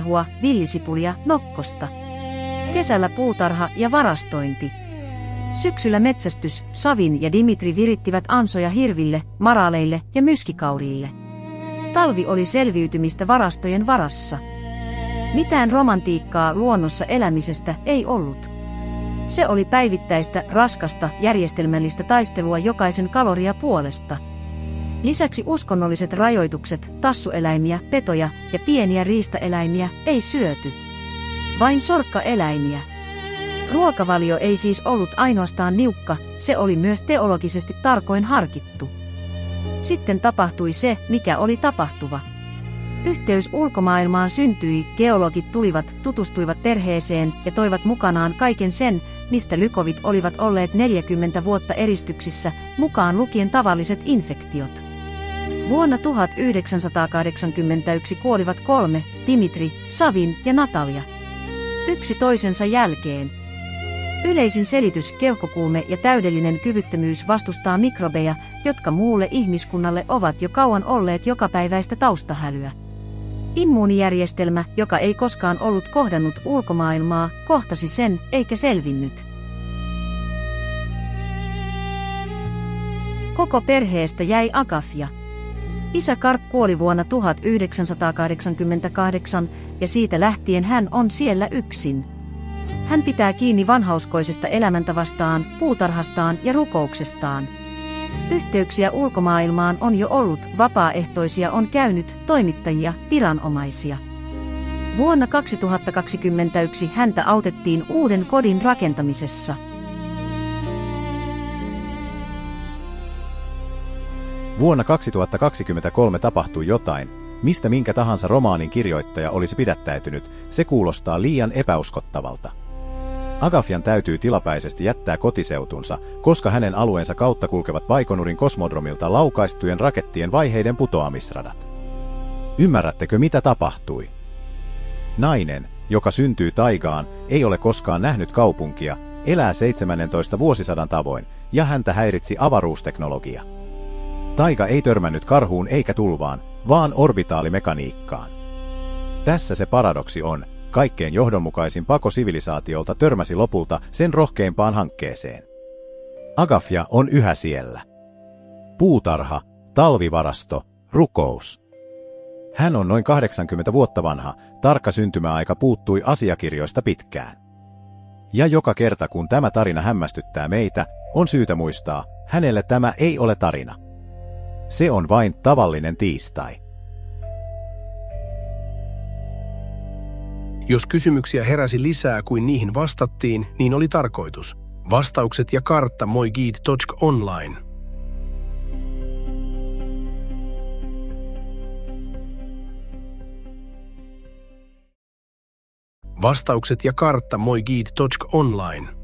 riehua, villisipulia, nokkosta. Kesällä puutarha ja varastointi. Syksyllä metsästys, Savin ja Dimitri virittivät ansoja hirville, maraaleille ja myskikauriille. Talvi oli selviytymistä varastojen varassa. Mitään romantiikkaa luonnossa elämisestä ei ollut. Se oli päivittäistä, raskasta, järjestelmällistä taistelua jokaisen kaloria puolesta. Lisäksi uskonnolliset rajoitukset, tassueläimiä, petoja ja pieniä riistaeläimiä ei syöty. Vain sorkkaeläimiä. Ruokavalio ei siis ollut ainoastaan niukka, se oli myös teologisesti tarkoin harkittu. Sitten tapahtui se, mikä oli tapahtuva. Yhteys ulkomaailmaan syntyi, geologit tulivat, tutustuivat perheeseen ja toivat mukanaan kaiken sen, mistä lykovit olivat olleet 40 vuotta eristyksissä, mukaan lukien tavalliset infektiot. Vuonna 1981 kuolivat 3, Dimitri, Savin ja Natalia. Yksi toisensa jälkeen. Yleisin selitys keuhkokuume ja täydellinen kyvyttömyys vastustaa mikrobeja, jotka muulle ihmiskunnalle ovat jo kauan olleet jokapäiväistä taustahälyä. Immuunijärjestelmä, joka ei koskaan ollut kohdannut ulkomaailmaa, kohtasi sen, eikä selvinnyt. Koko perheestä jäi Agafia. Isä Karp kuoli vuonna 1988 ja siitä lähtien hän on siellä yksin. Hän pitää kiinni vanhauskoisesta elämäntavastaan, puutarhastaan ja rukouksestaan. Yhteyksiä ulkomaailmaan on jo ollut, vapaaehtoisia on käynyt, toimittajia, viranomaisia. Vuonna 2021 häntä autettiin uuden kodin rakentamisessa. Vuonna 2023 tapahtui jotain, mistä minkä tahansa romaanin kirjoittaja olisi pidättäytynyt, se kuulostaa liian epäuskottavalta. Agafian täytyy tilapäisesti jättää kotiseutunsa, koska hänen alueensa kautta kulkevat Baikonurin kosmodromilta laukaistujen rakettien vaiheiden putoamisradat. Ymmärrättekö, mitä tapahtui? Nainen, joka syntyy taigaan, ei ole koskaan nähnyt kaupunkia, elää 17 vuosisadan tavoin, ja häntä häiritsi avaruusteknologia. Taiga ei törmännyt karhuun eikä tulvaan, vaan orbitaalimekaniikkaan. Tässä se paradoksi on. Kaikkein johdonmukaisin pako sivilisaatiolta törmäsi lopulta sen rohkeimpaan hankkeeseen. Agafia on yhä siellä. Puutarha, talvivarasto, rukous. Hän on noin 80 vuotta vanha, tarkka syntymäaika puuttui asiakirjoista pitkään. Ja joka kerta kun tämä tarina hämmästyttää meitä, on syytä muistaa, hänelle tämä ei ole tarina. Se on vain tavallinen tiistai. Jos kysymyksiä heräsi lisää kuin niihin vastattiin, niin oli tarkoitus. Vastaukset ja kartta Moi Guide.online. Vastaukset ja kartta Moi Guide.online.